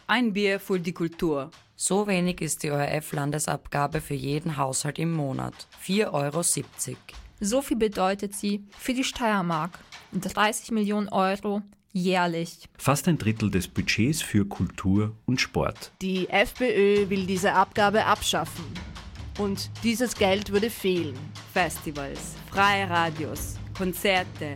Ein Bier für die Kultur. So wenig ist die ORF-Landesabgabe für jeden Haushalt im Monat. 4,70 €. So viel bedeutet sie für die Steiermark. 30 Millionen Euro jährlich. Fast ein Drittel des Budgets für Kultur und Sport. Die FPÖ will diese Abgabe abschaffen. Und dieses Geld würde fehlen. Festivals, freie Radios, Konzerte,